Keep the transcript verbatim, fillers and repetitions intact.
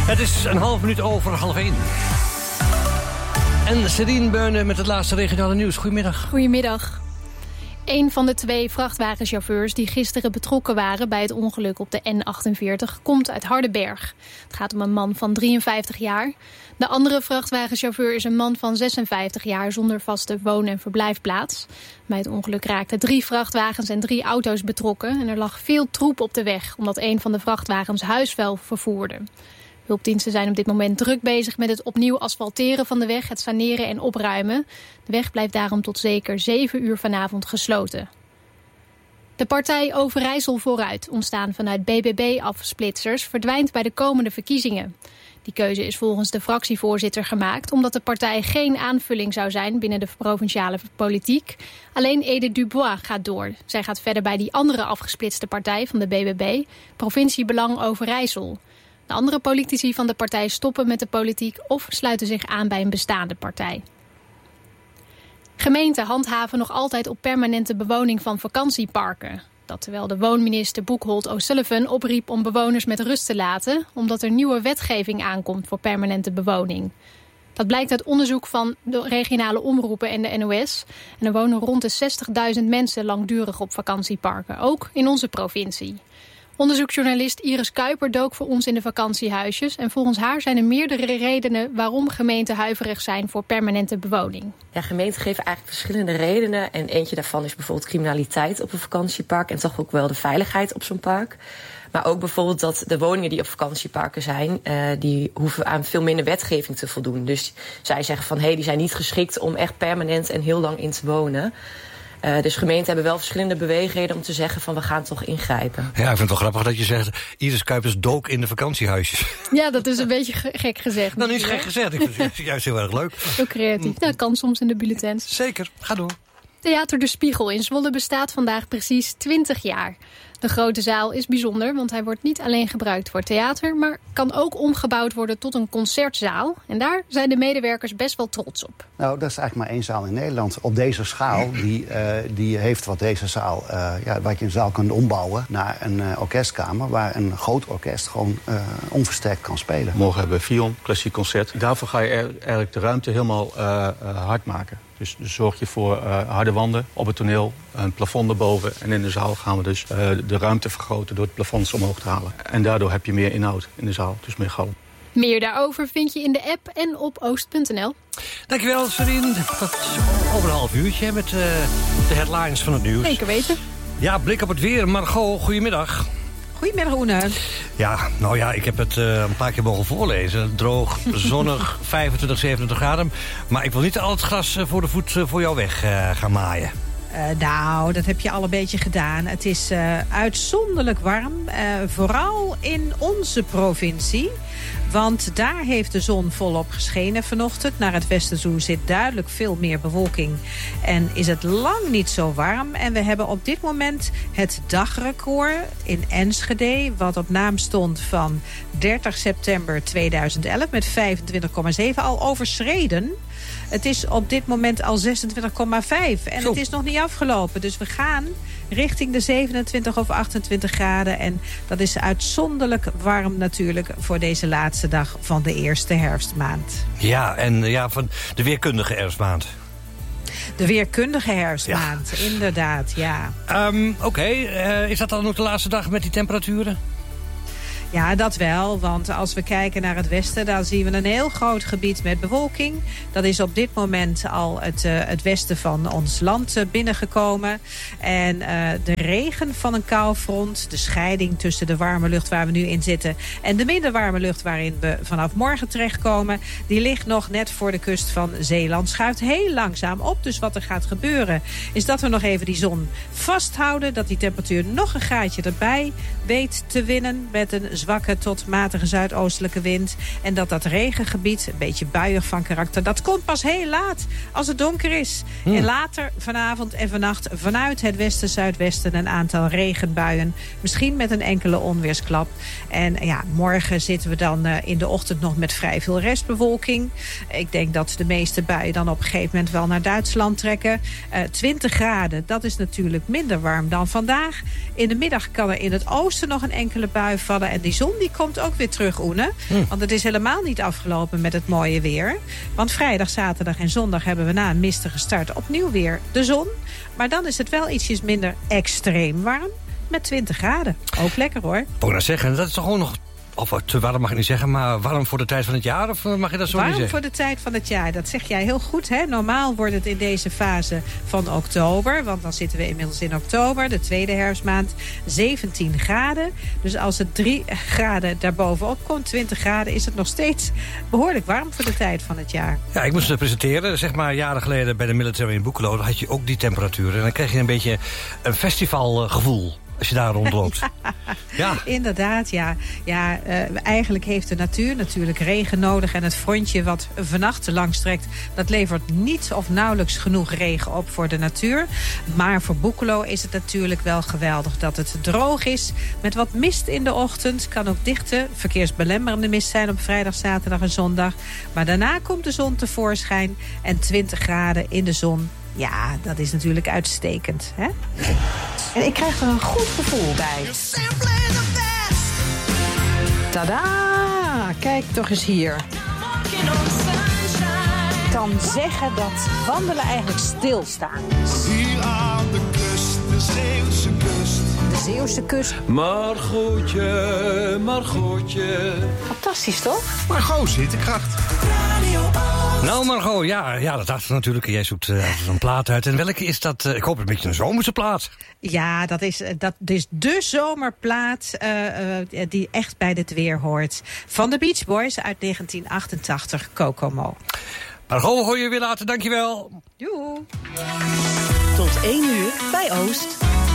Het is een half minuut over half één. En Serine Beunen met het laatste regionale nieuws. Goedemiddag. Goedemiddag. Een van de twee vrachtwagenchauffeurs die gisteren betrokken waren bij het ongeluk op de N achtenveertig komt uit Hardenberg. Het gaat om een man van drieënvijftig jaar. De andere vrachtwagenchauffeur is een man van zesenvijftig jaar zonder vaste woon- en verblijfplaats. Bij het ongeluk raakten drie vrachtwagens en drie auto's betrokken. En er lag veel troep op de weg omdat een van de vrachtwagens huisvuil vervoerde. Hulpdiensten zijn op dit moment druk bezig met het opnieuw asfalteren van de weg, het saneren en opruimen. De weg blijft daarom tot zeker zeven uur vanavond gesloten. De partij Overijssel Vooruit, ontstaan vanuit B B B-afsplitsers, verdwijnt bij de komende verkiezingen. Die keuze is volgens de fractievoorzitter gemaakt omdat de partij geen aanvulling zou zijn binnen de provinciale politiek. Alleen Edith Dubois gaat door. Zij gaat verder bij die andere afgesplitste partij van de B B B, Provincie Belang Overijssel. De andere politici van de partij stoppen met de politiek of sluiten zich aan bij een bestaande partij. Gemeenten handhaven nog altijd op permanente bewoning van vakantieparken. Dat terwijl de woonminister Boekholt O'Sullivan opriep om bewoners met rust te laten, omdat er nieuwe wetgeving aankomt voor permanente bewoning. Dat blijkt uit onderzoek van de regionale omroepen en de N O S. En er wonen rond de zestigduizend mensen langdurig op vakantieparken, ook in onze provincie. Onderzoeksjournalist Iris Kuiper dook voor ons in de vakantiehuisjes. En volgens haar zijn er meerdere redenen waarom gemeenten huiverig zijn voor permanente bewoning. Ja, gemeenten geven eigenlijk verschillende redenen. En eentje daarvan is bijvoorbeeld criminaliteit op een vakantiepark. En toch ook wel de veiligheid op zo'n park. Maar ook bijvoorbeeld dat de woningen die op vakantieparken zijn, uh, die hoeven aan veel minder wetgeving te voldoen. Dus zij zeggen van, hé, hey, die zijn niet geschikt om echt permanent en heel lang in te wonen. Uh, dus gemeenten hebben wel verschillende beweegredenen om te zeggen van we gaan toch ingrijpen. Ja, ik vind het wel grappig dat je zegt, Iris Kuipers dook in de vakantiehuisjes. Ja, dat is een beetje gek gezegd. Nou, niet gek gezegd. Ik vind het juist heel erg leuk. Heel creatief. Dat kan soms in de bulletins. Zeker, ga door. Theater De Spiegel in Zwolle bestaat vandaag precies twintig jaar. De grote zaal is bijzonder, want hij wordt niet alleen gebruikt voor theater, maar kan ook omgebouwd worden tot een concertzaal. En daar zijn de medewerkers best wel trots op. Nou, dat is eigenlijk maar één zaal in Nederland. Op deze schaal, die, uh, die heeft wat deze zaal, uh, ja, wat je een zaal kunt ombouwen naar een uh, orkestkamer, waar een groot orkest gewoon uh, onversterkt kan spelen. Morgen hebben we Vion, klassiek concert. Daarvoor ga je eigenlijk de ruimte helemaal uh, uh, hard maken. Dus, dus zorg je voor uh, harde wanden op het toneel, een plafond erboven. En in de zaal gaan we dus uh, de ruimte vergroten door het plafond omhoog te halen. En daardoor heb je meer inhoud in de zaal, dus meer galm. Meer daarover vind je in de app en op oost punt n l. Dankjewel, Serine. Dat is over een half uurtje met uh, de headlines van het nieuws. Zeker weten. Ja, blik op het weer. Margot, goedemiddag. Goedemiddag, Oene. Ja, nou ja, ik heb het uh, een paar keer mogen voorlezen. Droog, zonnig, vijfentwintig, zevenentwintig graden. Maar ik wil niet al het gras uh, voor de voet uh, voor jou weg uh, gaan maaien. Uh, nou, dat heb je al een beetje gedaan. Het is uh, uitzonderlijk warm. Uh, vooral in onze provincie. Want daar heeft de zon volop geschenen vanochtend. Naar het westen toe zit duidelijk veel meer bewolking. En is het lang niet zo warm. En we hebben op dit moment het dagrecord in Enschede, wat op naam stond van dertig september tweeduizend elf met vijfentwintig komma zeven al overschreden. Het is op dit moment al zesentwintig komma vijf. En Zo. Het is nog niet afgelopen. Dus we gaan richting de zevenentwintig of achtentwintig graden. En dat is uitzonderlijk warm natuurlijk voor deze laatste dag van de eerste herfstmaand. Ja, en uh, ja, van de weerkundige herfstmaand. De weerkundige herfstmaand, ja. Inderdaad, ja. Um, Oké, okay. uh, is dat dan ook de laatste dag met die temperaturen? Ja, dat wel, want als we kijken naar het westen, dan zien we een heel groot gebied met bewolking. Dat is op dit moment al het, uh, het westen van ons land uh, binnengekomen. En uh, de regen van een koufront, de scheiding tussen de warme lucht waar we nu in zitten en de minder warme lucht waarin we vanaf morgen terechtkomen, die ligt nog net voor de kust van Zeeland. Schuift heel langzaam op, dus wat er gaat gebeuren is dat we nog even die zon vasthouden, dat die temperatuur nog een graadje erbij weet te winnen met een zwakke tot matige zuidoostelijke wind. En dat dat regengebied, een beetje buiig van karakter, dat komt pas heel laat als het donker is. Hmm. En later vanavond en vannacht vanuit het westen, zuidwesten een aantal regenbuien. Misschien met een enkele onweersklap. En ja, morgen zitten we dan uh, in de ochtend nog met vrij veel restbewolking. Ik denk dat de meeste buien dan op een gegeven moment wel naar Duitsland trekken. Uh, twintig graden, dat is natuurlijk minder warm dan vandaag. In de middag kan er in het oosten nog een enkele bui vallen. En die zon die komt ook weer terug, Oene. Hm. Want het is helemaal niet afgelopen met het mooie weer. Want vrijdag, zaterdag en zondag hebben we na een mistige start opnieuw weer de zon. Maar dan is het wel ietsjes minder extreem warm. Met twintig graden. Ook lekker hoor. Ik wou nou zeggen, dat is toch gewoon nog... Of te warm mag ik niet zeggen, maar warm voor de tijd van het jaar? Of mag je dat zo warm niet zeggen? Warm voor de tijd van het jaar, dat zeg jij heel goed. Hè? Normaal wordt het in deze fase van oktober. Want dan zitten we inmiddels in oktober, de tweede herfstmaand. zeventien graden. Dus als het drie graden daarbovenop komt, twintig graden... is het nog steeds behoorlijk warm voor de tijd van het jaar. Ja, ik moest het presenteren. Zeg maar jaren geleden bij de Military in Boekelo... had je ook die temperaturen. En dan kreeg je een beetje een festivalgevoel... als je daar rondloopt. ja, ja. Inderdaad, ja. ja uh, eigenlijk heeft de natuur natuurlijk regen nodig. En het frontje wat vannacht langs trekt... dat levert niet of nauwelijks genoeg regen op voor de natuur. Maar voor Boekelo is het natuurlijk wel geweldig dat het droog is. Met wat mist in de ochtend. Kan ook dichte, verkeersbelemmerende mist zijn op vrijdag, zaterdag en zondag. Maar daarna komt de zon tevoorschijn. En twintig graden in de zon. Ja, dat is natuurlijk uitstekend. Hè? En ik krijg er een goed gevoel bij. Tada! Kijk toch eens hier. Ik kan zeggen dat wandelen eigenlijk stilstaan is. Hier aan de kust, de Zeeuwse kust. De Zeeuwse kust. Margotje, Margotje. Fantastisch, toch? Margot, zittenkracht. Nou Margot, ja, ja, dat dacht ik natuurlijk. Jij zoekt uh, een plaat uit. En welke is dat? Uh, ik hoop een beetje een zomerse plaat. Ja, dat is, dat is de zomerplaat uh, uh, die echt bij dit weer hoort. Van de Beach Boys uit negentien achtentachtig, Kokomo. Margot, hoor je weer later, dankjewel. Joe. Tot één uur bij Oost.